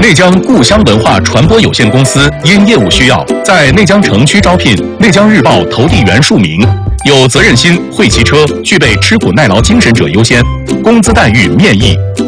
内江故乡文化传播有限公司因业务需要，在内江城区招聘内江日报投递员数名，有责任心、会骑车、具备吃苦耐劳精神者优先，工资待遇面议。